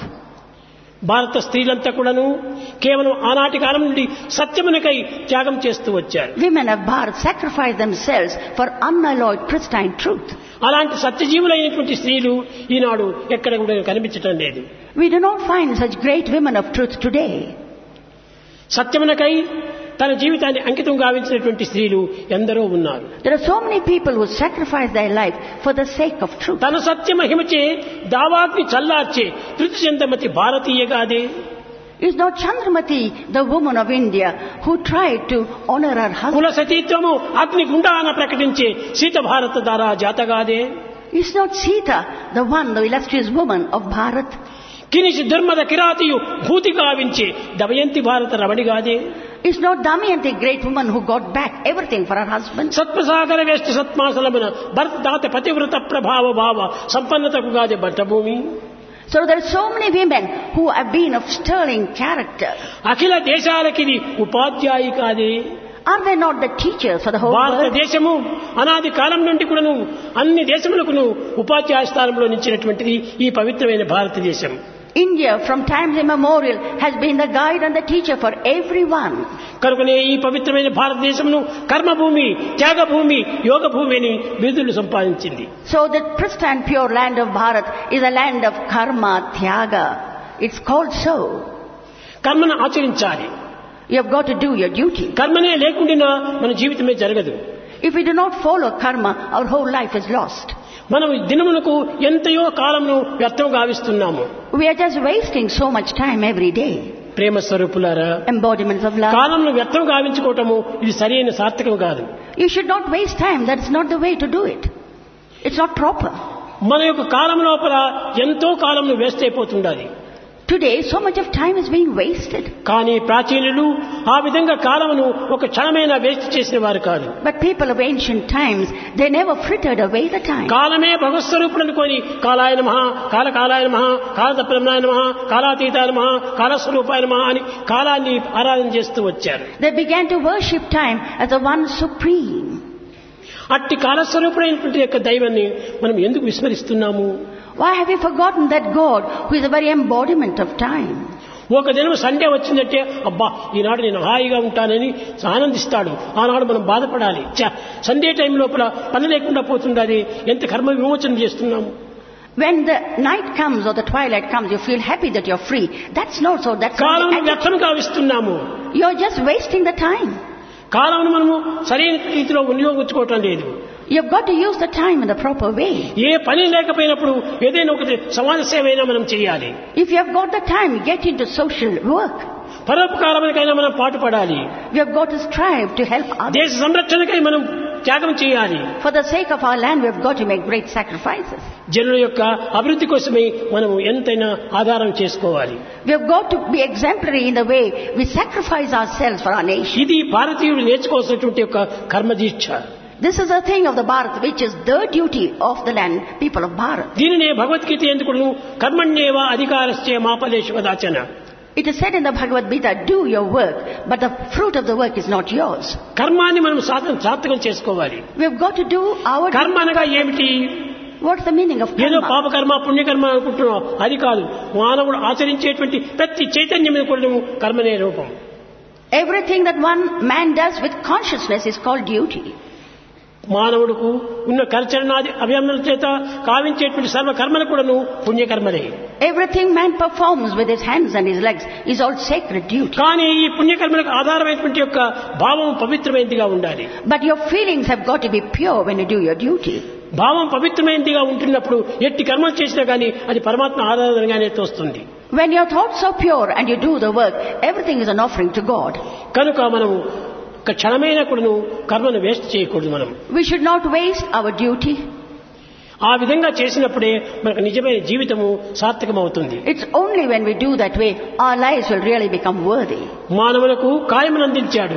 Speaker 2: భారత స్త్రీలంతా కూడాను కేవలం ఆనాటి కాలం నుండి సత్యమునకై త్యాగం చేస్తూ వచ్చారు.
Speaker 3: Women of Bharat sacrificed themselves for unalloyed pristine truth.
Speaker 2: అలాంటి సత్యజీవులైనటువంటి స్త్రీలు ఈనాడు ఎక్కడ కూడా కనిపించటం లేదు.
Speaker 3: We do not find such great women of truth today.
Speaker 2: సత్యమునకై తన జీవితాన్ని అంకితం గావించినటువంటి స్త్రీలు ఎందరో ఉన్నారు.
Speaker 3: There are so many people who sacrifice their life for the sake of truth.
Speaker 2: తన సత్య మహిమచే దావాగ్ని చల్లార్చే తృతిచందమతి భారతీయగాదే.
Speaker 3: Is not Chandramati the woman of India who tried to honor her husband?
Speaker 2: కుల సతీత్వము అగ్ని గుండాన ప్రకటించే సీత భారత దారా జాతగాదే.
Speaker 3: Is not Sita the illustrious woman of Bharat?
Speaker 2: కినిసి దుర్మద కిరాతియు భూతి గావించే Damayanti భారత రమణిగాదే.
Speaker 3: Is not Damayanti a great woman who got back everything for her husband?
Speaker 2: సత్ప్రసాగర వేష్టి సత్మాసలమున భరత దాత పతివ్రత ప్రభావ భావ సంపన్నతకు Gade బట్టభూమి.
Speaker 3: So there are so many women who have been of sterling character.
Speaker 2: అఖిల దేశాలకిది ఉపాధ్యాయి కాదే.
Speaker 3: Are they not the teachers for the whole world?
Speaker 2: భారతదేశము అనాది కాలం నుండి కూడాను అన్ని దేశములకు ఉపాధ్యాయ స్థానంలో నిలిచినటువంటిది ఈ పవిత్రమైన భారతదేశం.
Speaker 3: India from times immemorial has been the guide and the teacher for everyone.
Speaker 2: కనుకనే ఈ పవిత్రమైన భారతదేశమును కర్మభూమి, త్యాగభూమి, యోగ భూమి అని బిరుదులు సంపాదించింది.
Speaker 3: So the pristine pure land of Bharat is a land of karma, tyaga. It's called so.
Speaker 2: కర్మను ఆచరించాలి.
Speaker 3: You have got to do your duty.
Speaker 2: కర్మనే లేకుండా మన జీవితమే జరగదు.
Speaker 3: If we do not follow karma, our whole life is lost.
Speaker 2: మనం దినమునకు ఎంతయో కాలంను వ్యర్థం గావిస్తున్నాము.
Speaker 3: We are just wasting so much time every day.
Speaker 2: ప్రేమ స్వరూపులారా,
Speaker 3: Embodiments of love.
Speaker 2: కాలంను వ్యర్థం గావించుకోవటము ఇది సరైన సార్థకం కాదు.
Speaker 3: You should not waste time. That's not the way to do it. It's not proper.
Speaker 2: మన యొక్క కాలం లోపల ఎంతో కాలంను waste అయిపోతుండాలి.
Speaker 3: Today, so much of time is being wasted.
Speaker 2: కానీ ప్రాచీనులు ఆ విధంగా కాలమును ఒక క్షణమైనా వేస్ట్ చేసిన వారు కాదు.
Speaker 3: But people of ancient times, they never frittered away the time.
Speaker 2: కాలమే భగవత్ స్వరూపుడు అనుకొని కాలాయ నమః, కాలకాలాయ నమః, కాలతత్పరమాయ నమః, కాలాతీతాయ నమః, కాలస్వరూపాయ నమః అని కాలాన్ని ఆరాధన చేస్తూ వచ్చారు.
Speaker 3: They began to worship time as the one supreme.
Speaker 2: అట్టి కాలస్వరూపుడైనటువంటి యొక్క దైవాన్ని మనం ఎందుకు విస్మరిస్తున్నాము?
Speaker 3: Why have we forgotten that God who is the very embodiment of time?
Speaker 2: ఒక దినం సండే వచ్చిందంటే అబ్బా ఈనాడు నేను హాయిగా ఉంటానని ఆనందిస్తాడు. ఆనాడు మనం బాధపడాలి. సండే టైం లోపల పని లేకుండా పోతుండాలి, ఎంత కర్మ విమోచన చేస్తున్నాము.
Speaker 3: When the night comes or the twilight comes, you feel happy that you're free. That's not so. That's
Speaker 2: కాలం వ్యర్థం గావిస్తున్నాము.
Speaker 3: You're just wasting the time.
Speaker 2: కాలంను మనము సరైన రీతిలో వినియోగించుకోవటం లేదు.
Speaker 3: You've got to use the time in the proper way.
Speaker 2: ఏ పని లేకపోయినప్పుడు ఏదైనా ఒకటి సమాజ సేవ అయినా మనం చేయాలి.
Speaker 3: If you have got the time, get into social work.
Speaker 2: పరోపకారానికైనా మనం పాటుపడాలి.
Speaker 3: We have got to strive to help others.
Speaker 2: దేశ సంరక్షణకై మనం త్యాగం చేయాలి.
Speaker 3: For the sake of our land, we have got to make great sacrifices.
Speaker 2: జనుల యొక్క అభివృద్ధి కోసమే మనం ఎంతైనా ఆధారం చేసుకోవాలి.
Speaker 3: We have got to be exemplary in the way we sacrifice ourselves for our nation.
Speaker 2: ఇది భారతీయులు నేర్చుకోవాల్సినటువంటి యొక్క కర్మదీక్ష.
Speaker 3: This is a thing of the Bharat, which is the duty of the land, people of Bharat.
Speaker 2: దీనినే భగవద్గీత ఎందుకును కర్మణ్యేవ అధికారస్య మా ఫలేషు కదాచన.
Speaker 3: It is said in the Bhagavad Gita, do your work, but the fruit of the work is not yours.
Speaker 2: కర్మాన్ని మనం సార్థకం చేసుకోవాలి.
Speaker 3: We have got to do our
Speaker 2: కర్మ అనగా ఏమిటి?
Speaker 3: What's the meaning of
Speaker 2: ఏదో
Speaker 3: karma?
Speaker 2: పాపకర్మ పుణ్యకర్మ అనుకుంటున్నాం, అది కాదు. మానవుడు ఆచరించేటువంటి ప్రతి చైతన్యం కూడా కర్మనే రూపం.
Speaker 3: Everything that one man does with consciousness is called duty.
Speaker 2: మానవుడుకు ఉన్న కర్చరణాది అభియమన చేత కావించేటువంటి సర్వ కర్మలు కూడాను పుణ్యకర్మలే.
Speaker 3: Everything man performs with his hands and his legs is all sacred duty.
Speaker 2: కానీ ఈ పుణ్యకర్మలకు ఆధారమైనటువంటి యొక్క భావం పవిత్రమైనదిగా ఉండాలి.
Speaker 3: But your feelings have got to be pure when you do your duty.
Speaker 2: భావం పవిత్రమైనదిగా ఉంటున్నప్పుడు ఎట్టి కర్మలు చేసినా కానీ అది పరమాత్మ ఆరాధనగానే తోస్తుంది.
Speaker 3: When your thoughts are pure and you do the work, everything is an offering to God.
Speaker 2: కనుక మనము ఒక క్షణమైన కూడాను కర్మను వేస్ట్ చేయకూడదు. మనం
Speaker 3: We should not waste our duty.
Speaker 2: ఆ విధంగా చేసినప్పుడే మనకు నిజమైన జీవితము సార్థకమవుతుంది.
Speaker 3: It's only when we do that way our lives will really become worthy.
Speaker 2: మానవులకు కాయమును అందించాడు.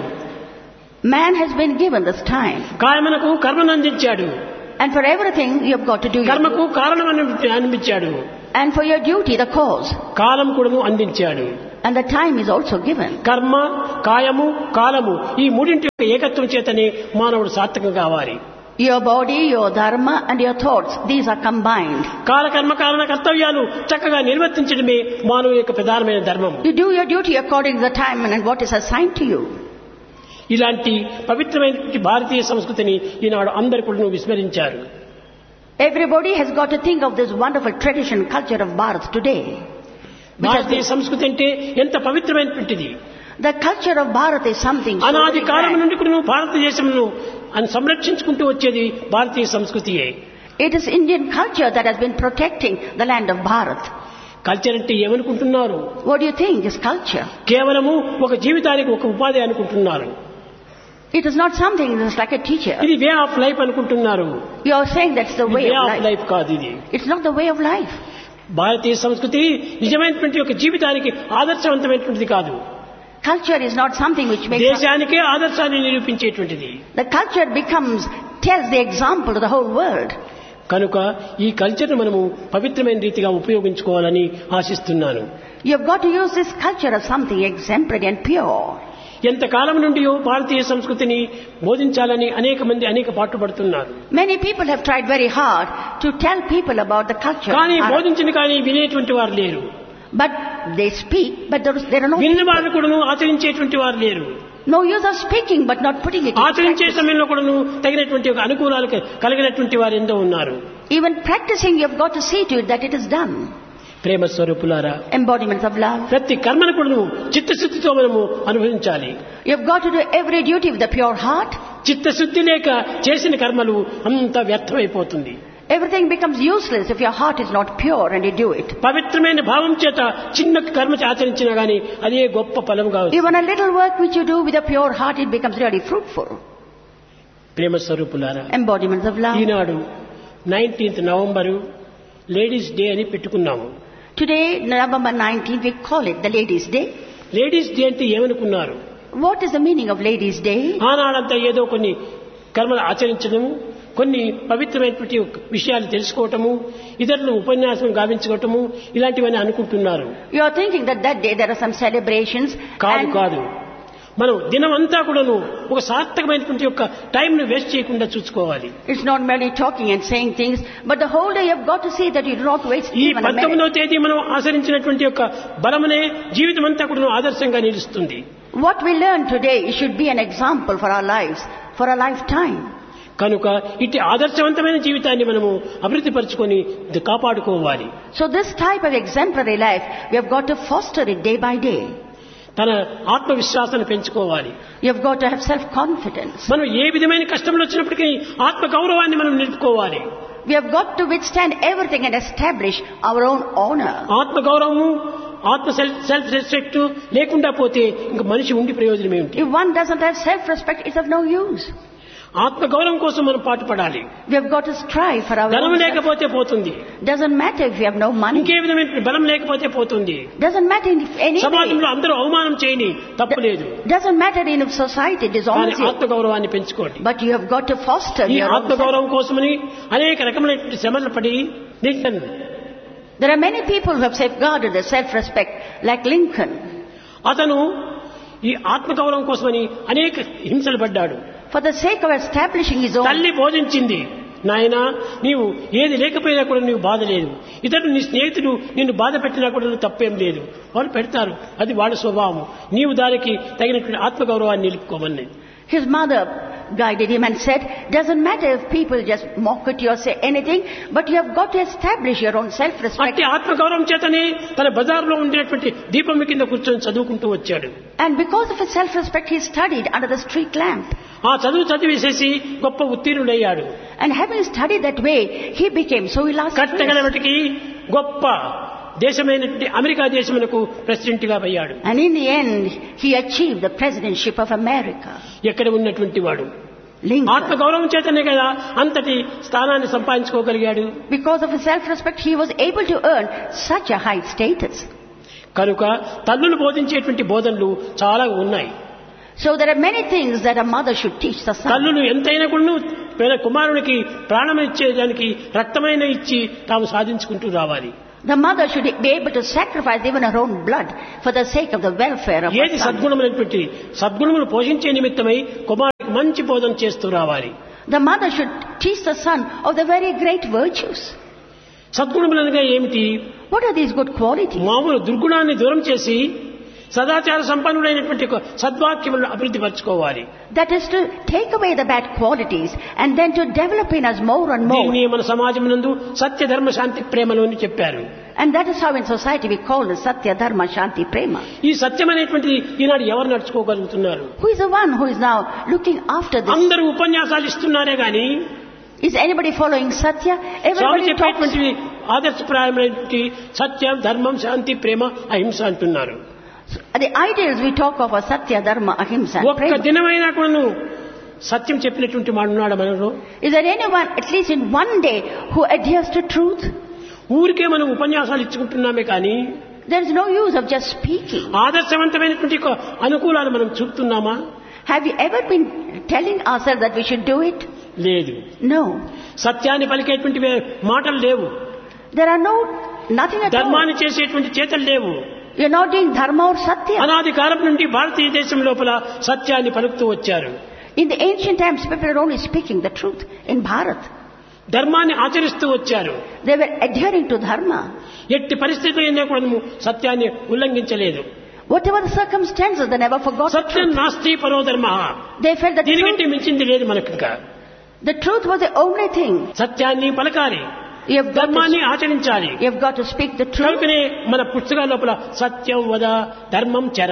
Speaker 3: Man has been given this time.
Speaker 2: కాయమునకు కర్మను అందించాడు.
Speaker 3: And for everything you have got to do your
Speaker 2: కర్మకు కారణం అనిపించాడు.
Speaker 3: And for your duty the cause.
Speaker 2: కాలం కూడాను అందించాడు.
Speaker 3: And the time is also given.
Speaker 2: కర్మ, కాయము, కాలము ఈ మూడింటి యొక్క ఏకత్వం చేతనే మానవుడు సార్థకం కావాలి.
Speaker 3: Your body, your dharma and your thoughts, these are combined.
Speaker 2: కాలకర్మ కారణ కర్తవ్యాలు చక్కగా నిర్వర్తించడమే మానవుని యొక్క ప్రధానమైన ధర్మం.
Speaker 3: You do your duty according to the time and what is assigned to you.
Speaker 2: ఇలాంటి పవిత్రమైన భారతీయ సంస్కృతిని ఈనాడు అందరూ కూడా విస్మరించారు.
Speaker 3: Everybody has got to think of this wonderful tradition, culture of Bharat today.
Speaker 2: భారతీయ సంస్కృతి అంటే ఎంత పవిత్రమైనటువంటిది.
Speaker 3: The culture of Bharat is something so
Speaker 2: అనాది
Speaker 3: very
Speaker 2: కాలం
Speaker 3: grand.
Speaker 2: నుండి కూడా భారతదేశంను సంరక్షించుకుంటూ వచ్చేది భారతీయ సంస్కృతియే.
Speaker 3: It is Indian culture that has been protecting the land of Bharat.
Speaker 2: Culture అంటే ఏమనుకుంటున్నారు?
Speaker 3: What do you think is culture?
Speaker 2: కేవలము ఒక జీవితానికి ఒక ఉపాధి అనుకుంటున్నారు.
Speaker 3: It is not something that's like a teacher.
Speaker 2: ఇది వే ఆఫ్ లైఫ్ అనుకుంటున్నారు.
Speaker 3: You are saying that's the way
Speaker 2: way
Speaker 3: of
Speaker 2: of
Speaker 3: life.
Speaker 2: Life కాదు ఇది.
Speaker 3: It's not the way of life.
Speaker 2: భారతీయ సంస్కృతి నిజమైనటువంటి ఒక జీవితానికి ఆదర్శవంతమైనటువంటిది కాదు.
Speaker 3: Culture is not something which makes
Speaker 2: దేశానికే ఆదర్శాన్ని నిరూపించేటువంటిది.
Speaker 3: the culture tells the example to the whole world.
Speaker 2: కనుక ఈ కల్చర్ను మనము పవిత్రమైన రీతిగా ఉపయోగించుకోవాలని ఆశిస్తున్నాను.
Speaker 3: You have got to use this culture as something exemplary and pure.
Speaker 2: ఎంతకాలం నుండి భారతీయ సంస్కృతిని బోధించాలని అనేక పాటుపడుతున్నారు.
Speaker 3: Many people have tried very hard to tell people about the culture.
Speaker 2: కానీ బోధించిన కానీ వినేటువంటి వారు లేరు.
Speaker 3: But they speak, but there are no
Speaker 2: విన్న వారు కూడా ఆచరించేటువంటి వారు లేరు.
Speaker 3: No use of speaking but not putting it into
Speaker 2: ఆచరించే
Speaker 3: practice.
Speaker 2: సమయంలో కూడా తగినటువంటి ఒక అనుకూలాలు కలిగినటువంటి వారు ఎంతో ఉన్నారు.
Speaker 3: Even practicing, you have got to see to it that it is done.
Speaker 2: ప్రేమ స్వరూపులారా,
Speaker 3: Embodiments of love.
Speaker 2: ప్రతి కర్మను కూడా చిత్తశుద్ధితో మనము అనుభవించాలి.
Speaker 3: You have got to do every duty with a pure heart.
Speaker 2: చిత్తశుద్ధి లేక చేసిన కర్మలు అంతా వ్యర్థమైపోతుంది.
Speaker 3: Everything becomes useless if your heart is not pure and you do it.
Speaker 2: పవిత్రమైన భావం చేత చిన్న కర్మ ఆచరించినా గానీ అదే గొప్ప ఫలంగా వస్తుంది.
Speaker 3: Even a little work which you do with a pure heart, it becomes really fruitful.
Speaker 2: ప్రేమ స్వరూపులారా,
Speaker 3: Embodiments of love.
Speaker 2: Eenadu 19th November ladies day అని పెట్టుకున్నాము.
Speaker 3: Today, November 19th, we call it the Ladies' Day.
Speaker 2: Ladies day అంటే ఏమనుకున్నారు?
Speaker 3: What is the meaning of Ladies' Day?
Speaker 2: ఆనాడంతా ఏదో కొన్ని కర్మలు ఆచరించడము, కొన్ని పవిత్రమైనటువంటి విషయాలు తెలుసుకోవటము, ఇతరులను ఉపన్యాసం గావించుకోవటము, ఇలాంటివన్నీ అనుకుంటున్నారు.
Speaker 3: You are thinking that day there are some celebrations.
Speaker 2: కాదు. మనం దినమంతా కూడాను ఒక సార్థకమైనటువంటి యొక్క టైంను వేస్ట్ చేయకుండా చూసుకోవాలి.
Speaker 3: It's not merely talking and saying things, but the whole day you have got to see that you do not waste
Speaker 2: ఈ
Speaker 3: even a minute.
Speaker 2: 19వ తేదీ మనం ఆచరించినటువంటి యొక్క బలమనే జీవితం అంతా కూడా ఆదర్శంగా నిలుస్తుంది.
Speaker 3: What we learn today should be an example for our lives, for a lifetime.
Speaker 2: కనుక ఇట్టి ఆదర్శవంతమైన జీవితాన్ని మనము అభివృద్ధి పరుచుకొని కాపాడుకోవాలి.
Speaker 3: So this type of exemplary life, we have got to foster it day by day.
Speaker 2: తన ఆత్మవిశ్వాసాన్ని పెంచుకోవాలి.
Speaker 3: You have got to have self-confidence.
Speaker 2: మనం ఏ విధమైన కష్టములు వచ్చినప్పటికీ ఆత్మ గౌరవాన్ని మనం నిలుపుకోవాలి.
Speaker 3: We have got to withstand everything and establish our own honor.
Speaker 2: ఆత్మ గౌరవము, ఆత్మ సెల్ఫ్ రెస్పెక్ట్ లేకుండా పోతే ఇంక మనిషి ఉండి ప్రయోజనం ఏమిటి?
Speaker 3: If one doesn't have self-respect, it's of no use.
Speaker 2: ఆత్మ గౌరవం కోసం మనం పాటుపడాలి.
Speaker 3: We have got to strive for our
Speaker 2: ధనం
Speaker 3: own self.
Speaker 2: లేకపోతే పోతుంది.
Speaker 3: Doesn't matter if you have no money.
Speaker 2: ఇంకే విధమైన బలం లేకపోతే పోతుంది.
Speaker 3: Doesn't matter if any.
Speaker 2: సమాజంలో అందరూ అవమానం చేయని తప్పులేదు.
Speaker 3: Doesn't matter in society, dishonor you.
Speaker 2: ఆత్మ గౌరవాన్ని పెంచుకోండి.
Speaker 3: But you have got to foster
Speaker 2: ఈ
Speaker 3: your own
Speaker 2: ఆత్మ
Speaker 3: self.
Speaker 2: గౌరవం కోసమని అనేక రకమైనటువంటి శ్రమలు పడి Lincoln.
Speaker 3: There are many people who have safeguarded their self-respect, like Lincoln.
Speaker 2: అతను ఈ ఆత్మ గౌరవం కోసమని అనేక హింసలు పడ్డాడు.
Speaker 3: For the sake of establishing his own.
Speaker 2: తల్లి బోధించింది, నాయనా నీవు ఏది లేకపోయినా కూడా నీవు బాధ లేదు, ఇతరులు నీ స్నేహితుడు నిన్ను బాధ పెట్టినా కూడా నువ్వు తప్పేం లేదు, వాళ్ళు పెడతారు, అది వాళ్ళ స్వభావం, నీవు దానికి తగినటువంటి ఆత్మగౌరవాన్ని నిలుపుకోమని.
Speaker 3: His mother guided him and said, doesn't matter if people just mock at you or say anything, but you have got to establish your own self-respect.
Speaker 2: అట్టి ఆత్మగౌరవం చేతనే తన బజార్లో ఉండేటువంటి దీపం కింద కూర్చొని చదువుకుంటూ వచ్చాడు.
Speaker 3: And because of his self-respect, he studied under the street lamp.
Speaker 2: ఆ చదివేసేసి గొప్ప ఉత్తీర్ణుడయ్యాడు.
Speaker 3: And having studied that way, he became so illustrious.
Speaker 2: కట్టగలవటికి గొప్ప దేశమైనటువంటి అమెరికా దేశమునకు ప్రెసిడెంట్ గా అయ్యాడు.
Speaker 3: And in the end, he achieved the presidentship of America.
Speaker 2: ఎక్కడ ఉన్నటువంటి వాడు
Speaker 3: Lincoln.
Speaker 2: ఆత్మ గౌరవం చేతనే కదా అంతటి స్థానాన్ని సంపాదించుకోగలిగాడు.
Speaker 3: Because of his self-respect, he was able to earn such a high status.
Speaker 2: కనుక తల్లులు బోధించేటువంటి బోధనలు చాలా ఉన్నాయి.
Speaker 3: So there are many things that a mother should teach the son.
Speaker 2: తల్లులు ఎంతైనా కూడా కుమారునికి ప్రాణం ఇచ్చేదానికి రక్తమైన ఇచ్చి తాము సాధించుకుంటూ రావాలి.
Speaker 3: The mother should be able to sacrifice even her own blood for the sake of the welfare of her
Speaker 2: ఏది
Speaker 3: son.
Speaker 2: సద్గుణమైనటువంటి సద్గుణములు పోషించే నిమిత్తమై కుమారునికి మంచి బోధన చేస్తూ రావాలి.
Speaker 3: The mother should teach the son of the very great virtues.
Speaker 2: సద్గుణములనగా ఏమిటి?
Speaker 3: What are these good qualities?
Speaker 2: మామూలు దుర్గుణాన్ని దూరం చేసి సదాచార సంపన్నుడైనటువంటి సద్వాక్యములను అభివృద్ధి పరచుకోవాలి.
Speaker 3: That is to take away the bad qualities and then to develop in us more and more.
Speaker 2: దీన్ని మన సమాజమునందు సత్య ధర్మ శాంతి ప్రేమలు అని చెప్పారు.
Speaker 3: And that is how in society we call it Satya Dharma Shanti Prema.
Speaker 2: ఈ సత్యం అనేటువంటిది ఈనాడు ఎవరు నడుచుకోగలుగుతున్నారు?
Speaker 3: Who is the one who is now looking after this?
Speaker 2: అందరూ ఉపన్యాసాలు ఇస్తున్నారే గాని
Speaker 3: Is anybody following Satya?
Speaker 2: Swamy
Speaker 3: Everybody talks.
Speaker 2: చెప్పేటువంటి ఆదర్శప్రాయమైనటువంటి సత్యం ధర్మం శాంతి ప్రేమ అహింస అంటున్నారు.
Speaker 3: The ideals we talk of are Satya, Dharma, Ahimsa and
Speaker 2: ఒక్క
Speaker 3: Prema.
Speaker 2: దినమైనా కూడా సత్యం చెప్పినటువంటి వాడున్నాడు మనలో.
Speaker 3: Is there anyone, at least in one day, who adheres to truth?
Speaker 2: ఊరికే మనం ఉపన్యాసాలు ఇచ్చుకుంటున్నామే కానీ
Speaker 3: There is no use of just speaking.
Speaker 2: ఆదర్శవంతమైనటువంటి అనుకూలాలు మనం చూపుతున్నామా?
Speaker 3: Have you ever been telling ourselves that we should do it?
Speaker 2: లేదు.
Speaker 3: No.
Speaker 2: సత్యాన్ని పలికేటువంటి మాటలు లేవు.
Speaker 3: There are nothing at all.
Speaker 2: ధర్మాన్ని చేసేటువంటి చేతలు లేవు.
Speaker 3: You're not doing dharma or satya.
Speaker 2: అనాది కాలం నుండి భారతీయ దేశం లోపల సత్యాన్ని పలుకుతూ వచ్చారు.
Speaker 3: In the ancient times, people were only speaking the truth in Bharat.
Speaker 2: ధర్మాన్ని ఆచరిస్తూ వచ్చారు.
Speaker 3: They were adhering to dharma.
Speaker 2: ఎట్టి పరిస్థితుల్లో కూడా సత్యాన్ని ఉల్లంఘించలేదు.
Speaker 3: Whatever the circumstances, they never forgot the
Speaker 2: Satyam
Speaker 3: truth.
Speaker 2: నాస్తి పరో ధర్మ.
Speaker 3: They felt that
Speaker 2: దీనికంటే మించింది లేదు మనకు ఇంకా.
Speaker 3: the truth was the only thing.
Speaker 2: సత్యాన్ని పలకాలి, ధర్మాన్ని ఆచరించాలి.
Speaker 3: You have got to speak the truth.
Speaker 2: కనుకనే మన పుస్తకాల లోపల సత్యం వద ధర్మం చర.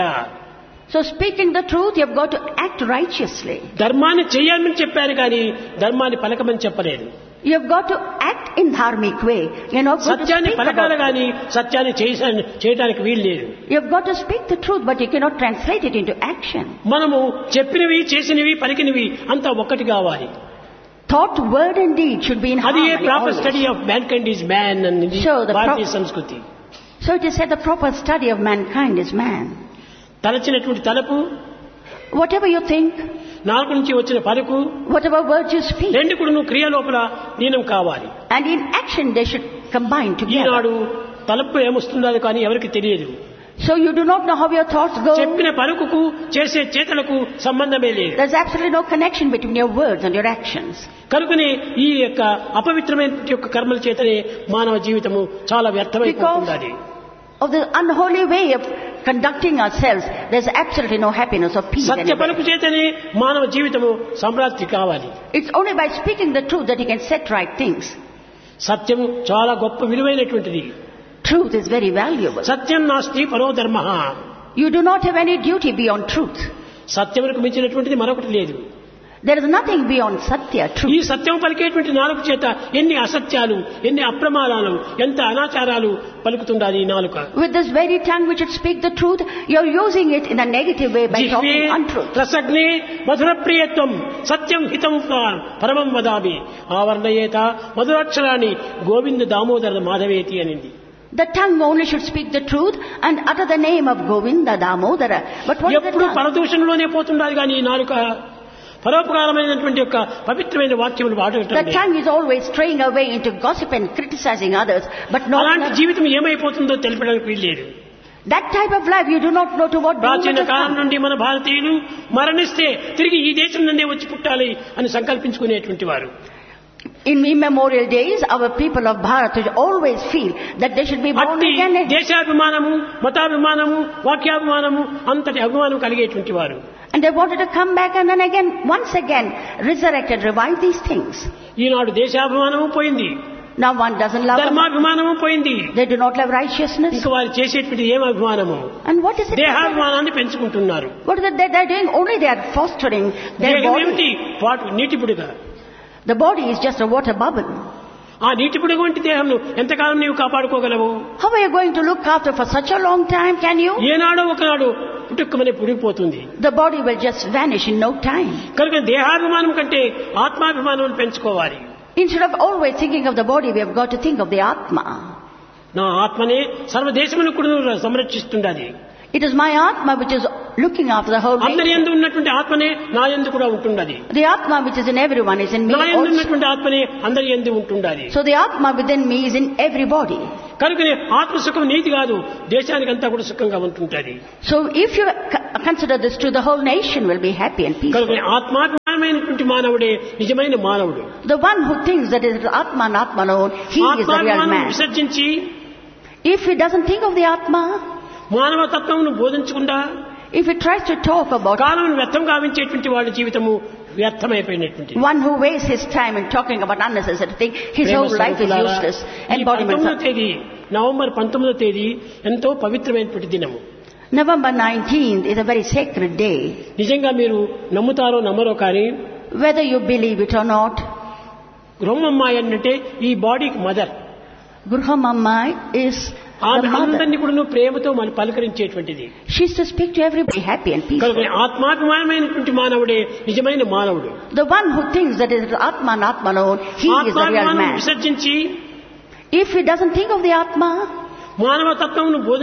Speaker 3: So speaking the truth, you have got to act righteously.
Speaker 2: ధర్మాన్ని చేయాలని చెప్పారు కానీ ధర్మాన్ని పలకమని చెప్పలేదు.
Speaker 3: You have got to act in dharmic way. You're not going to
Speaker 2: సత్యాన్ని
Speaker 3: speak
Speaker 2: పలకాలి
Speaker 3: about it.
Speaker 2: కానీ సత్యాన్ని చేయడానికి వీలు లేదు.
Speaker 3: You have got to speak the truth, but you cannot translate it into action.
Speaker 2: మనము చెప్పినవి చేసినవి పలికినవి అంతా ఒక్కటి కావాలి.
Speaker 3: Thought, word and deed should be in
Speaker 2: అది ఏ
Speaker 3: harmony
Speaker 2: proper
Speaker 3: always.
Speaker 2: Study of mankind is man అనేది
Speaker 3: Sure, the
Speaker 2: భారతీయ సంస్కృతి.
Speaker 3: So it is said the proper study of mankind is man.
Speaker 2: తలచినటువంటి తలపు,
Speaker 3: Whatever you think,
Speaker 2: నాలుగు నుంచి వచ్చిన పలుకు,
Speaker 3: whatever words you speak,
Speaker 2: రెండు కూడా నువ్వు క్రియ లోపల లీనం కావాలి.
Speaker 3: and in action they should combine together.
Speaker 2: ఈనాడు తలపు ఏమొస్తుందో కానీ ఎవరికి తెలియదు.
Speaker 3: So you do not know how your thoughts go.
Speaker 2: చెప్పిన పలుకుకు చేసే చేతలకు సంబంధమే లేదు.
Speaker 3: There's absolutely no connection between your words and your actions.
Speaker 2: కనుకనే ఈ యొక్క అపవిత్రమైన యొక్క కర్మల చేతనే మానవ జీవితము చాలా వ్యర్థమైపోతుంది.
Speaker 3: Of the unholy way of conducting ourselves, there's absolutely no happiness or peace.
Speaker 2: Satya
Speaker 3: anywhere.
Speaker 2: పలుకు చేతనే మానవ జీవితము సంప్రాప్తి కావాలి.
Speaker 3: It's only by speaking the truth that you can set right things.
Speaker 2: సత్యం చాలా గొప్ప విలువైనటువంటిది.
Speaker 3: Truth is very valuable.
Speaker 2: సత్యం నాస్తి పరో ధర్మ.
Speaker 3: You do not have any duty beyond truth.
Speaker 2: సత్యమునకు మించినటువంటిది మరొకటి లేదు.
Speaker 3: There is nothing beyond satya,
Speaker 2: ఈ
Speaker 3: truth.
Speaker 2: సత్యం పలికేటువంటి నాలుక చేత ఎన్ని అసత్యాలు, ఎన్ని అప్రమాణాలు, ఎంత అనాచారాలు పలుకుతుండాలి ఈ నాలుక.
Speaker 3: With this very tongue which should speak the truth, you're using it in a negative way by
Speaker 2: జిహ్వే
Speaker 3: talking untruth.
Speaker 2: రసగ్నే మధుర ప్రియత్వం సత్యం హితం పరమం వదామి ఆవర్ణయేత మధురాక్షరాన్ని గోవింద దామోదర మాధవేతి అనింది.
Speaker 3: The tongue only should speak the truth and utter the name of Govinda Damodara. But what is the
Speaker 2: ఎప్పుడు
Speaker 3: tongue?
Speaker 2: పరదూషణలోనే పోతుండాలి కానీ ఈ నాలుక పరోపకారమైనటువంటి యొక్క పవిత్రమైన వాక్యములు
Speaker 3: The
Speaker 2: వాడటం.
Speaker 3: tongue is always straying away into gossip and criticizing others, but not
Speaker 2: అలాంటి జీవితం ఏమైపోతుందో తెలిపడానికి వీల్లేదు.
Speaker 3: that type of life you do not know to what doom
Speaker 2: ప్రాచీన
Speaker 3: it has
Speaker 2: కాలం
Speaker 3: come.
Speaker 2: నుండి మన భారతీయులు మరణిస్తే తిరిగి ఈ దేశం నుండే వచ్చి పుట్టాలి అని సంకల్పించుకునేటువంటి వారు.
Speaker 3: In immemorial days, our people of Bharat would always feel that they should be born
Speaker 2: అట్టి
Speaker 3: again.
Speaker 2: దేశాభిమానము, మతాభిమానము, వాక్యాభిమానము అంతటి అభిమానం కలిగేటువంటి వారు.
Speaker 3: And they wanted to come back and then again, once again, resurrect and revive these things.
Speaker 2: ఈనాడు దేశాభిమానము పోయింది,
Speaker 3: Now one doesn't love them.
Speaker 2: ధర్మాభిమానము పోయింది.
Speaker 3: They do not love righteousness.
Speaker 2: ఇంకా వారు చేసేటువంటి ఏం అభిమానము?
Speaker 3: And what is it?
Speaker 2: దేహాభిమానాన్ని పెంచుకుంటున్నారు.
Speaker 3: What is it that they're doing? Only they are fostering their
Speaker 2: దేహం ఏమిటి?
Speaker 3: body.
Speaker 2: నీటి పుడుగా.
Speaker 3: The body is just a water bubble.
Speaker 2: ఆ నీటి పుడుగు వంటి దేహంను ఎంతకాలం నీవు కాపాడుకోగలవు?
Speaker 3: How are you going to look after for such a long time? Can you?
Speaker 2: ఏనాడో ఒకనాడు పుట్టుక్కమని పుడిగిపోతుంది.
Speaker 3: The body will just vanish in no time.
Speaker 2: కనుక దేహాభిమానం కంటే ఆత్మాభిమానం పెంచుకోవాలి.
Speaker 3: Instead of always thinking of the body, we have got to think of the Atma.
Speaker 2: నా ఆత్మనే సర్వదేశమును కూడా సంరక్షిస్తుండాలి.
Speaker 3: It is my Atma which is looking after the whole
Speaker 2: అందరి
Speaker 3: nation.
Speaker 2: యందు ఉన్నటువంటి ఆత్మనే నా యందు కూడా ఉంటుండాలి.
Speaker 3: The Atma which is in everyone is in me
Speaker 2: నా యందు
Speaker 3: also.
Speaker 2: ఉన్నటువంటి ఆత్మనే అందరి యందు ఉంటుండాలి.
Speaker 3: So the Atma within me is in everybody.
Speaker 2: కనుకనే ఆత్మ సుఖం నీతి కాదు, దేశానికంతా కూడా సుఖంగా ఉంటుంటది.
Speaker 3: So if you consider this true, the whole nation will be happy and peaceful.
Speaker 2: కనుకనే ఆత్మాభిమానమైనటువంటి మానవుడే నిజమైన మానవుడు.
Speaker 3: The one who thinks that it is Atma and Atma alone, he is the real
Speaker 2: ఆత్మాభిమానం
Speaker 3: man.
Speaker 2: విసర్జించి
Speaker 3: If he doesn't think of the Atma,
Speaker 2: మానవ తత్వమును బోధించకుండా
Speaker 3: if he tries to talk about
Speaker 2: కాలం వ్యర్థం గావించేటువంటి వాళ్ళ జీవితము వ్యర్థమైపోయినటువంటి.
Speaker 3: one who wastes his time in talking about unnecessary things, his whole life is useless. Embodiment of
Speaker 2: November 19వ తేదీ ఎంతో పవిత్రమైనటువంటి దినము.
Speaker 3: November 19th is a very sacred day.
Speaker 2: నిజంగా మీరు నమ్ముతారో నమ్మరో కానీ
Speaker 3: Whether you believe it or not,
Speaker 2: గృహమ్మాయి అంటే ఈ బాడీకి మదర్.
Speaker 3: Gruhamamma is
Speaker 2: ఆమె
Speaker 3: the mother.
Speaker 2: అందరినీ కూడా ప్రేమతో మనం పలకరించేటువంటిది.
Speaker 3: She is to speak to everybody happy and peaceful.
Speaker 2: కనుక ఆత్మాభిమానమైనటువంటి మానవుడే నిజమైన మానవుడు.
Speaker 3: The one who thinks that it is Atma and Atma alone, he is the real
Speaker 2: ఆత్మాభిమానం
Speaker 3: man.
Speaker 2: విసర్జించి
Speaker 3: If he doesn't think of the Atma,
Speaker 2: మానవ తత్వమును